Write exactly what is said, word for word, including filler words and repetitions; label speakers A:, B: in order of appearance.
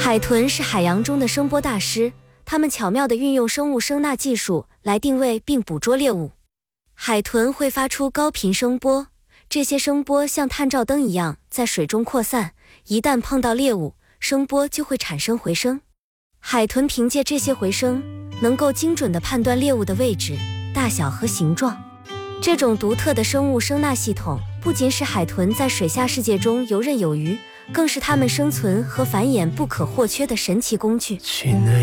A: 海豚是海洋中的声波大师，它们巧妙地运用生物声呐技术来定位并捕捉猎物。海豚会发出高频声波，这些声波像探照灯一样在水中扩散，一旦碰到猎物，声波就会产生回声。海豚凭借这些回声，能够精准地判断猎物的位置、大小和形状。这种独特的生物声呐系统，不仅使海豚在水下世界中游刃有余，更是它们生存和繁衍不可或缺的神奇工具。